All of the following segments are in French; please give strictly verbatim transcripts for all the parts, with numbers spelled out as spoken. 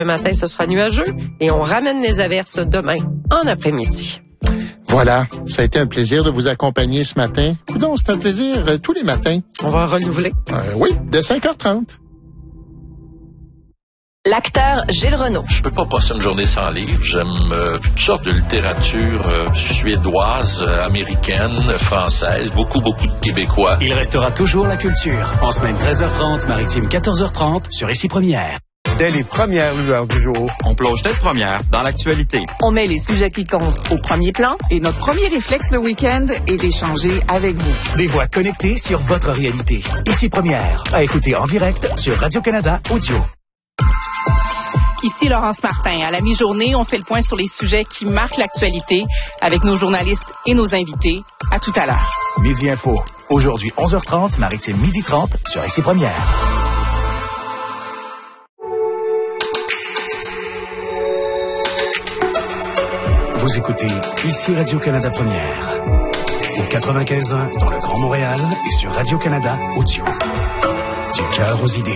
Le matin, ce sera nuageux et on ramène les averses demain en après-midi. Voilà, ça a été un plaisir de vous accompagner ce matin. Coudonc, c'est un plaisir euh, tous les matins. On va renouveler. Euh, oui, dès cinq heures trente. L'acteur Gilles Renaud. Je peux pas passer une journée sans lire. J'aime euh, toutes sortes de littérature euh, suédoise, euh, américaine, française, beaucoup, beaucoup de Québécois. Il restera toujours la culture. En semaine treize heures trente, maritime quatorze heures trente, sur Ici Première. Dès les premières lueurs du jour, on plonge tête première dans l'actualité. On met les sujets qui comptent au premier plan et notre premier réflexe le week-end est d'échanger avec vous. Des voix connectées sur votre réalité. Ici Première, à écouter en direct sur Radio-Canada Audio. Ici Laurence Martin. À la mi-journée, on fait le point sur les sujets qui marquent l'actualité avec nos journalistes et nos invités. À tout à l'heure. Midi Info. Aujourd'hui, onze heures trente, maritime midi trente, sur Ici Première. Vous écoutez Ici Radio-Canada Première. Au quatre-vingt-quinze ans dans le Grand Montréal et sur Radio-Canada Audio. Du cœur aux idées.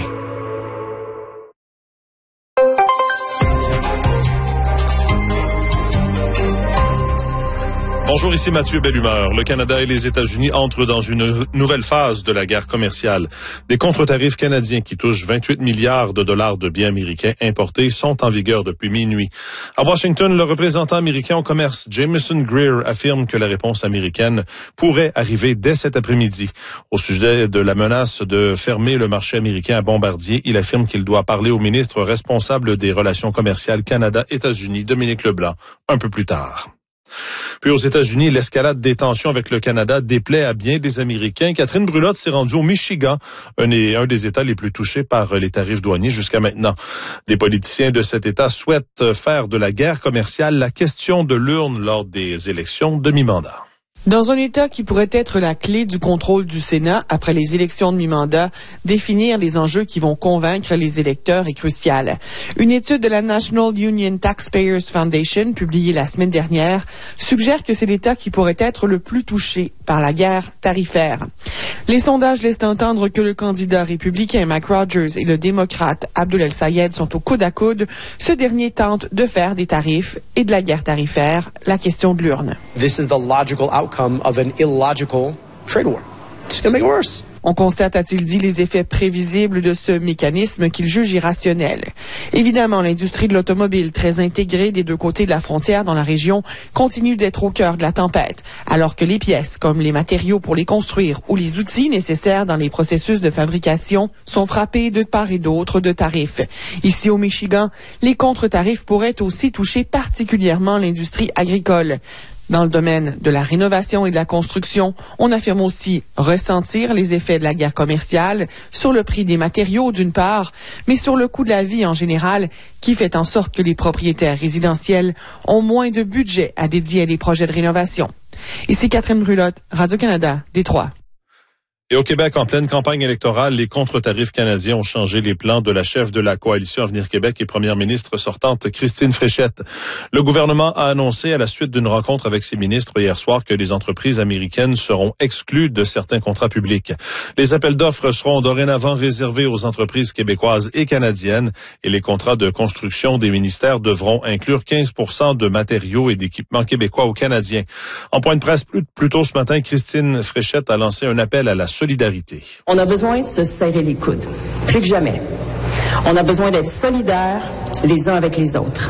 Bonjour, ici Mathieu Bellumeur. Le Canada et les États-Unis entrent dans une nouvelle phase de la guerre commerciale. Des contre-tarifs canadiens qui touchent vingt-huit milliards de dollars de biens américains importés sont en vigueur depuis minuit. À Washington, le représentant américain au commerce, Jameson Greer, affirme que la réponse américaine pourrait arriver dès cet après-midi. Au sujet de la menace de fermer le marché américain à Bombardier, il affirme qu'il doit parler au ministre responsable des relations commerciales Canada-États-Unis, Dominique Leblanc, un peu plus tard. Puis aux États-Unis, l'escalade des tensions avec le Canada déplaît à bien des Américains. Catherine Brulotte s'est rendue au Michigan, un, un des États les plus touchés par les tarifs douaniers jusqu'à maintenant. Des politiciens de cet État souhaitent faire de la guerre commerciale la question de l'urne lors des élections de mi-mandat. Dans un État qui pourrait être la clé du contrôle du Sénat après les élections de mi-mandat, définir les enjeux qui vont convaincre les électeurs est crucial. Une étude de la National Union Taxpayers Foundation, publiée la semaine dernière, suggère que c'est l'État qui pourrait être le plus touché par la guerre tarifaire. Les sondages laissent entendre que le candidat républicain Mike Rogers et le démocrate Abdul El-Sayed sont au coude à coude. Ce dernier tente de faire des tarifs et de la guerre tarifaire la question de l'urne. This is the logical outcome of an illogical trade war. It's going to make it worse. On constate, a-t-il dit, les effets prévisibles de ce mécanisme qu'il juge irrationnel. Évidemment, l'industrie de l'automobile, très intégrée des deux côtés de la frontière dans la région, continue d'être au cœur de la tempête, alors que les pièces, comme les matériaux pour les construire ou les outils nécessaires dans les processus de fabrication, sont frappés de part et d'autre de tarifs. Ici au Michigan, les contre-tarifs pourraient aussi toucher particulièrement l'industrie agricole. Dans le domaine de la rénovation et de la construction, on affirme aussi ressentir les effets de la guerre commerciale sur le prix des matériaux d'une part, mais sur le coût de la vie en général, qui fait en sorte que les propriétaires résidentiels ont moins de budget à dédier à des projets de rénovation. Ici Catherine Brulotte, Radio-Canada, Détroit. Et au Québec, en pleine campagne électorale, les contre-tarifs canadiens ont changé les plans de la chef de la coalition Avenir Québec et première ministre sortante Christine Fréchette. Le gouvernement a annoncé à la suite d'une rencontre avec ses ministres hier soir que les entreprises américaines seront exclues de certains contrats publics. Les appels d'offres seront dorénavant réservés aux entreprises québécoises et canadiennes et les contrats de construction des ministères devront inclure quinze pour cent de matériaux et d'équipements québécois ou canadiens. En point de presse plus, plus tôt ce matin, Christine Fréchette a lancé un appel à la solidarité. On a besoin de se serrer les coudes, plus que jamais. On a besoin d'être solidaires les uns avec les autres.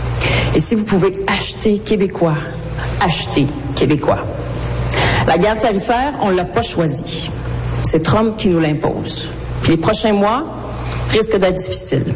Et si vous pouvez acheter québécois, achetez québécois. La guerre tarifaire, on ne l'a pas choisie. C'est Trump qui nous l'impose. Puis les prochains mois risquent d'être difficiles.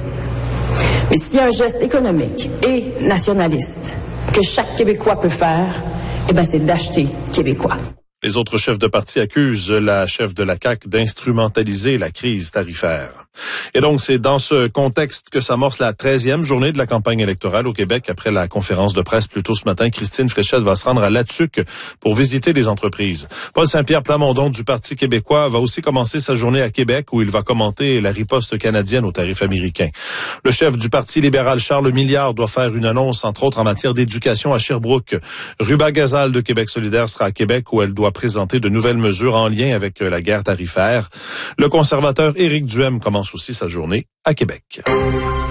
Mais s'il y a un geste économique et nationaliste que chaque Québécois peut faire, eh bien, c'est d'acheter québécois. Les autres chefs de parti accusent la chef de la C A Q d'instrumentaliser la crise tarifaire. Et donc, c'est dans ce contexte que s'amorce la treizième journée de la campagne électorale au Québec. Après la conférence de presse plus tôt ce matin, Christine Fréchette va se rendre à Latuc pour visiter les entreprises. Paul Saint-Pierre Plamondon du Parti québécois va aussi commencer sa journée à Québec où il va commenter la riposte canadienne aux tarifs américains. Le chef du Parti libéral, Charles Milliard, doit faire une annonce, entre autres en matière d'éducation à Sherbrooke. Ruba Gazal de Québec solidaire sera à Québec où elle doit présenter de nouvelles mesures en lien avec la guerre tarifaire. Le conservateur Éric Duhem commence aussi sa journée à Québec.